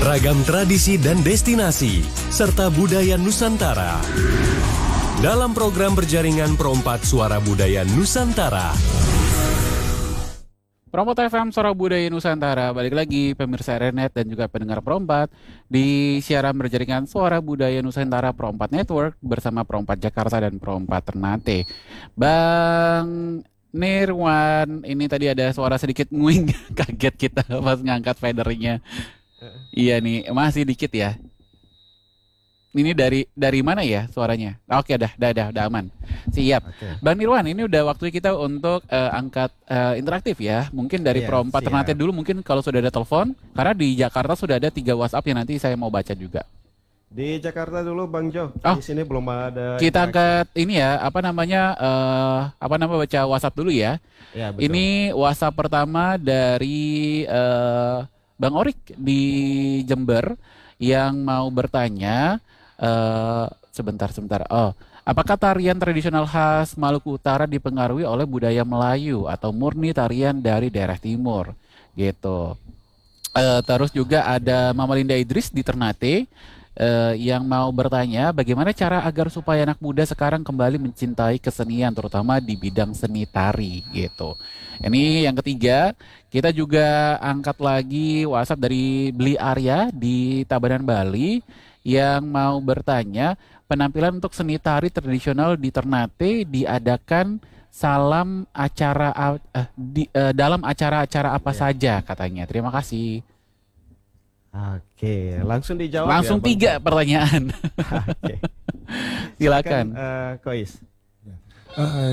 Beragam tradisi dan destinasi, serta budaya Nusantara. Dalam program berjaringan Pro4 Suara Budaya Nusantara. Pro4 FM Suara Budaya Nusantara, balik lagi pemirsa Renet dan juga pendengar Pro4 di siaran berjaringan Suara Budaya Nusantara Pro4 Network bersama Pro4 Jakarta dan Pro4 Ternate. Bang Nirwan, ini tadi ada suara sedikit nguing, kaget kita pas ngangkat fadernya. Iya nih, masih dikit ya. Ini dari mana ya suaranya? Oke, udah aman. Siap. Oke. Bang Nirwan, ini udah waktu kita untuk angkat interaktif ya. Mungkin dari Iya, Pro4 Ternate siap. dulu, mungkin kalau sudah ada telepon. Karena di Jakarta sudah ada 3 WhatsApp yang nanti saya mau baca juga. Di Jakarta dulu Bang Jo. Oh. Di sini belum ada Kita interaksi. angkat ini ya, baca WhatsApp dulu ya. Ya, betul. Ini WhatsApp pertama dari Bang Orik di Jember yang mau bertanya. Sebentar. Oh, apakah tarian tradisional khas Maluku Utara dipengaruhi oleh budaya Melayu atau murni tarian dari daerah timur? Gitu. Terus juga ada Mama Linda Idris di Ternate yang mau bertanya bagaimana cara agar supaya anak muda sekarang kembali mencintai kesenian terutama di bidang seni tari gitu. Ini yang ketiga, kita juga angkat lagi WhatsApp dari Beli Arya di Tabanan Bali yang mau bertanya penampilan untuk seni tari tradisional di Ternate diadakan dalam acara-acara apa Ya. saja katanya. Terima kasih. Oke, langsung dijawab Langsung ya, Bang 3 Jo? pertanyaan. Oke. Silakan. Kois. Eh,